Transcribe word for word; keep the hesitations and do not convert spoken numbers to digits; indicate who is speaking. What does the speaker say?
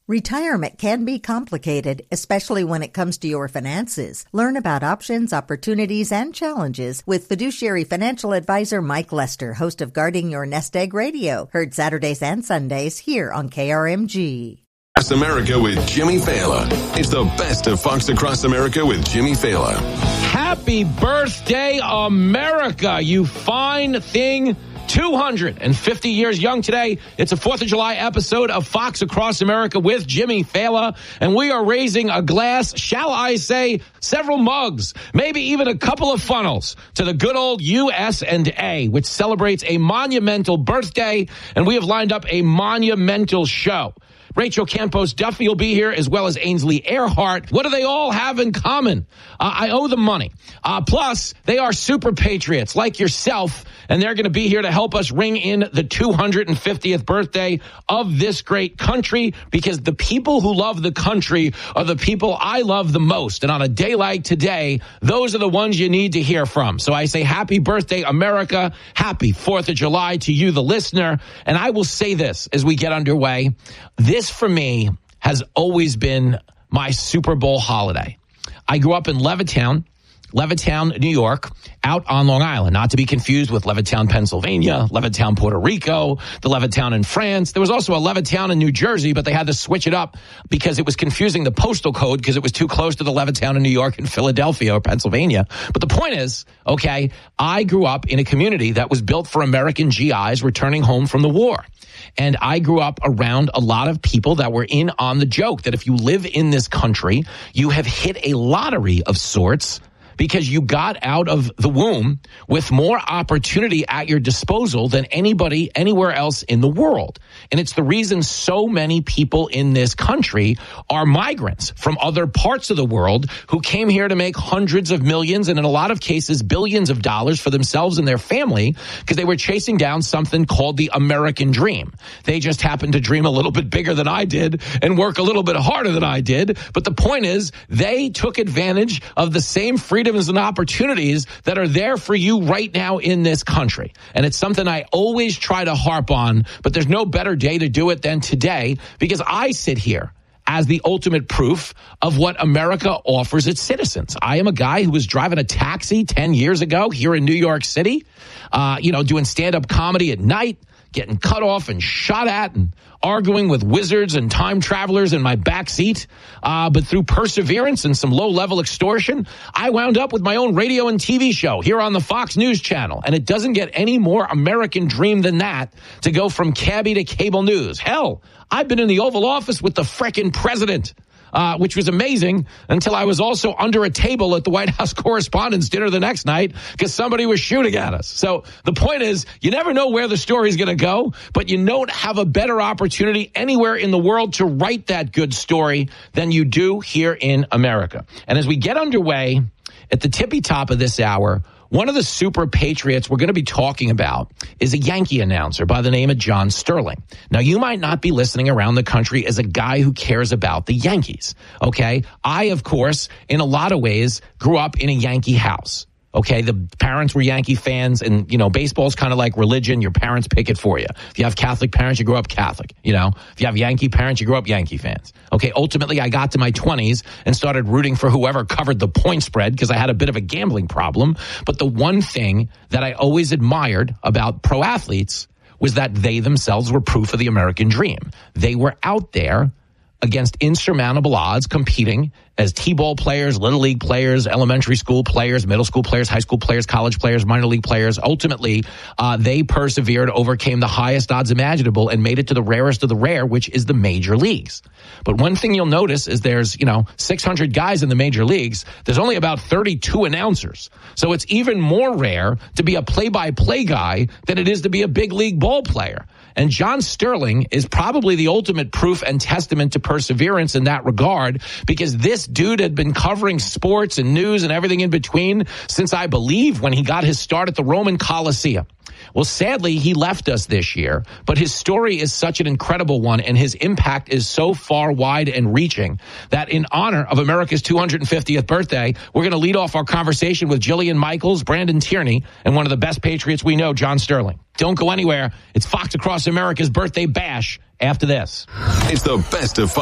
Speaker 1: Retirement can be complicated, especially when it comes to your finances. Learn about options, opportunities, and challenges with fiduciary financial advisor Mike Lester, host of Guarding Your Nest Egg Radio, heard Saturdays and Sundays here on K R M G.
Speaker 2: Across America with Jimmy Fallon. It's the best of Fox Across America with Jimmy Fallon.
Speaker 3: Happy birthday, America, you fine thing. two hundred fifty years young today. It's a fourth of July episode of Fox Across America with Jimmy Fallon, and we are raising a glass, shall I say, several mugs, maybe even a couple of funnels to the good old U S and A, which celebrates a monumental birthday, and we have lined up a monumental show. Rachel Campos Duffy will be here, as well as Ainsley Earhart. What do they all have in common? Uh, I owe them money. Uh, plus, they are super patriots like yourself, and they're going to be here to help us ring in the two hundred fiftieth birthday of this great country, because the people who love the country are the people I love the most. And on a day like today, those are the ones you need to hear from. So I say happy birthday, America. Happy fourth of July to you, the listener. And I will say this as we get underway. This, for me, has always been my Super Bowl holiday. I grew up in Levittown, Levittown, New York, out on Long Island, not to be confused with Levittown, Pennsylvania, Levittown, Puerto Rico, the Levittown in France. There was also a Levittown in New Jersey, but they had to switch it up because it was confusing the postal code because it was too close to the Levittown in New York and Philadelphia or Pennsylvania. But the point is, okay, I grew up in a community that was built for American G Is returning home from the war. And I grew up around a lot of people that were in on the joke that if you live in this country, you have hit a lottery of sorts, because you got out of the womb with more opportunity at your disposal than anybody anywhere else in the world. And it's the reason so many people in this country are migrants from other parts of the world who came here to make hundreds of millions and in a lot of cases billions of dollars for themselves and their family because they were chasing down something called the American dream. They just happened to dream a little bit bigger than I did and work a little bit harder than I did. But the point is, they took advantage of the same freedom and opportunities that are there for you right now in this country. And it's something I always try to harp on, but there's no better day to do it than today, because I sit here as the ultimate proof of what America offers its citizens. I am a guy who was driving a taxi ten years ago here in New York City, uh, you know, doing stand-up comedy at night, getting cut off and shot at and arguing with wizards and time travelers in my back seat. Uh, but through perseverance and some low-level extortion, I wound up with my own radio and T V show here on the Fox News Channel. And it doesn't get any more American dream than that to go from cabbie to cable news. Hell, I've been in the Oval Office with the frickin' president. Uh, which was amazing until I was also under a table at the White House Correspondents' Dinner the next night because somebody was shooting at us. So the point is, you never know where the story's going to go, but you don't have a better opportunity anywhere in the world to write that good story than you do here in America. And as we get underway at the tippy top of this hour, one of the super patriots we're going to be talking about is a Yankee announcer by the name of John Sterling. Now, you might not be listening around the country as a guy who cares about the Yankees, okay? I, of course, in a lot of ways, grew up in a Yankee house. Okay, the parents were Yankee fans, and, you know, baseball's kind of like religion. Your parents pick it for you. If you have Catholic parents, you grow up Catholic, you know. If you have Yankee parents, you grow up Yankee fans. Okay, ultimately, I got to my twenties and started rooting for whoever covered the point spread because I had a bit of a gambling problem. But the one thing that I always admired about pro athletes was that they themselves were proof of the American dream. They were out there against insurmountable odds, competing as T-ball players, little league players, elementary school players, middle school players, high school players, college players, minor league players. Ultimately, uh, they persevered, overcame the highest odds imaginable, and made it to the rarest of the rare, which is the major leagues. But one thing you'll notice is there's, you know, six hundred guys in the major leagues. There's only about thirty-two announcers. So it's even more rare to be a play-by-play guy than it is to be a big league ball player. And John Sterling is probably the ultimate proof and testament to perseverance in that regard, because this dude had been covering sports and news and everything in between since, I believe, when he got his start at the Roman Coliseum. Well, sadly, he left us this year, but his story is such an incredible one, and his impact is so far wide and reaching that in honor of America's two hundred fiftieth birthday, we're going to lead off our conversation with Jillian Michaels, Brandon Tierney, and one of the best Patriots we know, John Sterling. Don't go anywhere. It's Fox Across America's birthday bash after this.
Speaker 2: It's the best of Fox.